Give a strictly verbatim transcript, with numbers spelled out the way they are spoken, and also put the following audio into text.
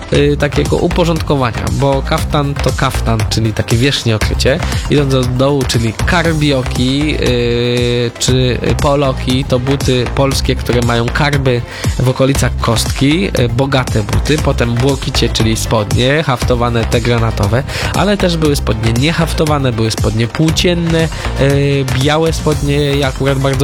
y, takiego uporządkowania, bo kaftan to kaftan, czyli takie wierzchnie okrycie. Idąc do dołu, czyli karbioki y, czy poloki, to buty polskie, które mają karby w okolicach kostki, y, bogate buty. Potem błokicie, czyli spodnie, haftowane te granatowe, ale też były spodnie niehaftowane, były spodnie płócienne, y, białe spodnie, ja akurat bardzo